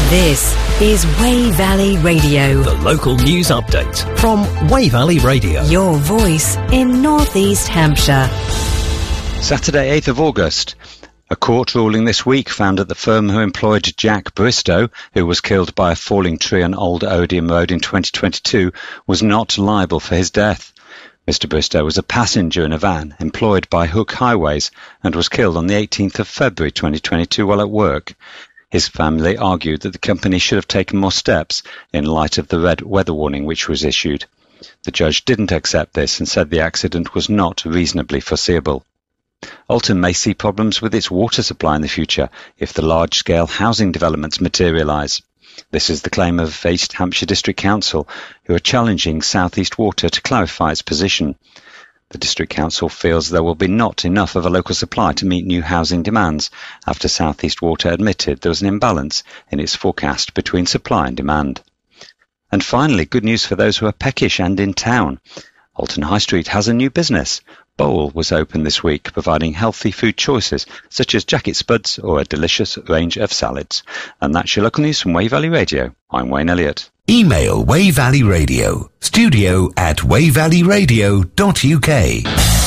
This is Wey Valley Radio. The local news update from Wey Valley Radio. Your voice in North East Hampshire. Saturday, 8th of August. A court ruling this week found that the firm who employed Jack Bristow, who was killed by a falling tree on Old Odium Road in 2022, was not liable for his death. Mr. Bristow was a passenger in a van employed by Hook Highways and was killed on the 18th of February 2022 while at work. His family argued that the company should have taken more steps in light of the red weather warning which was issued. The judge didn't accept this and said the accident was not reasonably foreseeable. Alton may see problems with its water supply in the future if the large-scale housing developments materialise. This is the claim of East Hampshire District Council, who are challenging South East Water to clarify its position. The District Council feels there will be not enough of a local supply to meet new housing demands after South East Water admitted there was an imbalance in its forecast between supply and demand. And finally, good news for those who are peckish and in town. Alton High Street has a new business. Bowl was open this week, providing healthy food choices such as jacket spuds or a delicious range of salads. And that's your local news from Wey Valley Radio. I'm Wayne Elliott. Email Wey Valley Radio, studio@weyvalleyradio.uk.